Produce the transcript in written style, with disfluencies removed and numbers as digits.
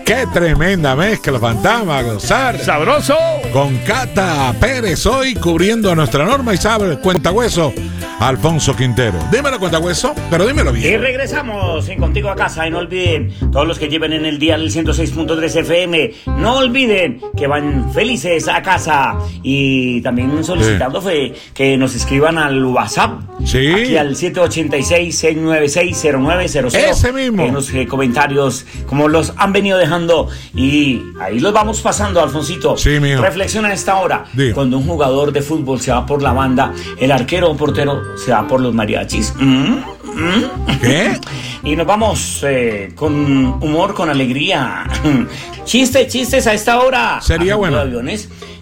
Qué tremenda mezcla, fantasma, gozar. ¡Sabroso! Con Cata Pérez hoy cubriendo a nuestra Norma Isabel, Cuentahueso, Alfonso Quintero. Dímelo, Cuentahueso, pero dímelo bien. Y regresamos en Contigo a Casa. Y no olviden, todos los que lleven en el dial el 106.3 FM, no olviden que van felices a casa. Y también solicitando que nos escriban al WhatsApp. Sí. Aquí al 786-696-0900. Ese mismo. En los comentarios, como los han venido dejando. Y ahí los vamos pasando, Alfonsito. Sí, mijo. Reflexiona a esta hora. Digo. Cuando un jugador de fútbol se va por la banda, el arquero o portero se va por los mariachis. ¿Qué? Y nos vamos con humor, con alegría. Chistes a esta hora. Sería Hablando bueno. de aviones.